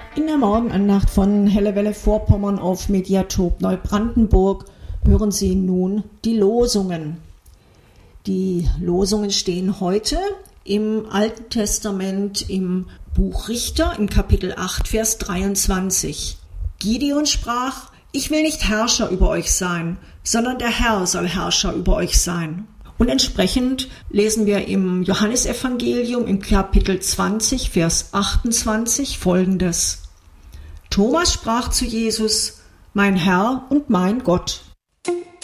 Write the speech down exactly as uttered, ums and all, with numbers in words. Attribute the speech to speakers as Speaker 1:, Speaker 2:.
Speaker 1: In der Morgenandacht von Helle Welle Vorpommern auf Mediatop Neubrandenburg hören Sie nun die Losungen. Die Losungen stehen heute im Alten Testament im Buch Richter im Kapitel acht, Vers dreiundzwanzig. Gideon sprach: Ich will nicht Herrscher über euch sein, sondern der Herr soll Herrscher über euch sein. Und entsprechend lesen wir im Johannesevangelium im Kapitel zwanzig, Vers achtundzwanzig folgendes: Thomas sprach zu Jesus: Mein Herr und mein Gott.